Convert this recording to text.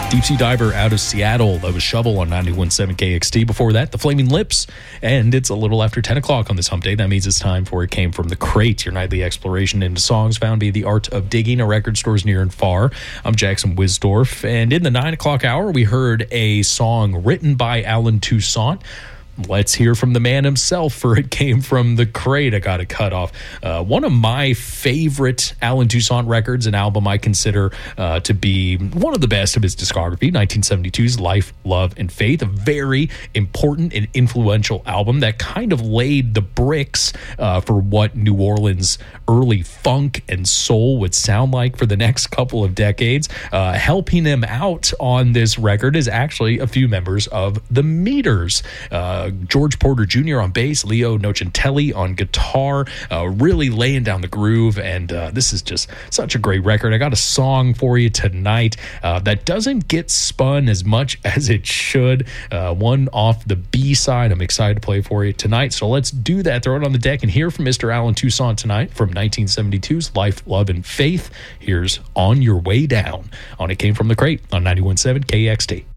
Deep Sea Diver out of Seattle. That was Shovel on 91.7 KXT. Before that, The Flaming Lips. And it's a little after 10 o'clock on this hump day. That means it's time for It Came From the Crate, your nightly exploration into songs found via the art of digging at record stores near and far. I'm Jackson Wisdorf. And in the 9 o'clock hour, we heard a song written by Allen Toussaint. Let's hear from the man himself for It Came From the Crate. I got to cut off one of my favorite Allen Toussaint records, an album I consider to be one of the best of his discography, 1972's Life, Love, and Faith, a very important and influential album that kind of laid the bricks for what New Orleans early funk and soul would sound like for the next couple of decades. Helping him out on this record is actually a few members of the Meters. George Porter Jr. on bass, Leo Nocentelli on guitar, really laying down the groove, and this is just such a great record. I got a song for you tonight that doesn't get spun as much as it should, one off the B-side I'm excited to play for you tonight, so let's do that. Throw it on the deck and hear from Mr. Allen Toussaint tonight from 1972's Life, Love, and Faith. Here's On Your Way Down on It Came From the Crate on 91.7 KXT.